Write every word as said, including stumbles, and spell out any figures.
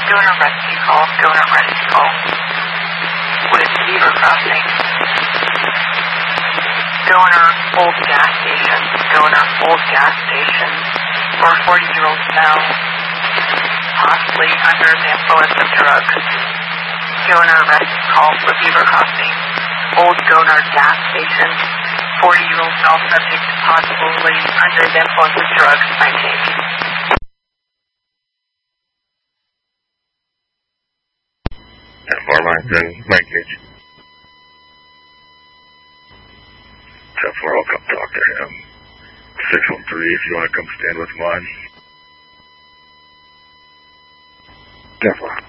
Donor rescue call, donor rescue call. With Beaver Crossing. Donor old gas station, donor old gas station. For forty-year-old male, possibly under the influence of drugs. Donor rescue call for Beaver Crossing. Old donor gas station. forty-year-old male subject possibly under the influence of drugs, I take. And four lines in Mike Gage. ten four, I'll come talk to him. six one three, if you want to come stand with him on. ten four.